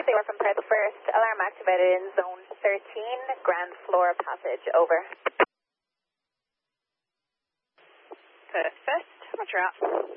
North York from Parcel First. Alarm activated in zone 13, ground floor passage. Over. First, roger out.